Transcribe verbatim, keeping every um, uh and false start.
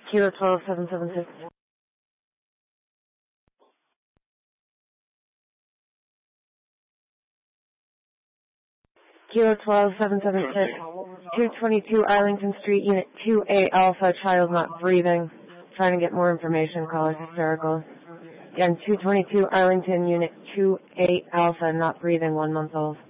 Kilo twelve seven seven six. Kilo twelve seven seven six. two twenty-two Arlington Street, Unit two A Alpha, child not breathing. Trying to get more information, caller hysterical. Again, two twenty-two Arlington, Unit two A Alpha, not breathing, one month old.